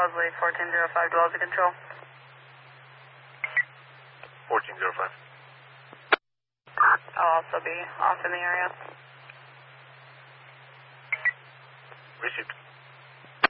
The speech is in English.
Bosley, 1405 dwells to control. 1405. I'll also be off in the area.